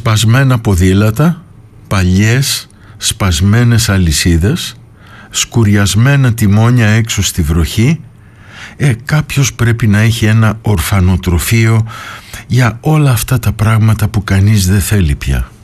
Σπασμένα ποδήλατα, παλιές σπασμένες αλυσίδες, σκουριασμένα τιμόνια έξω στη βροχή. Κάποιος πρέπει να έχει ένα ορφανοτροφείο για όλα αυτά τα πράγματα που κανείς δεν θέλει πια.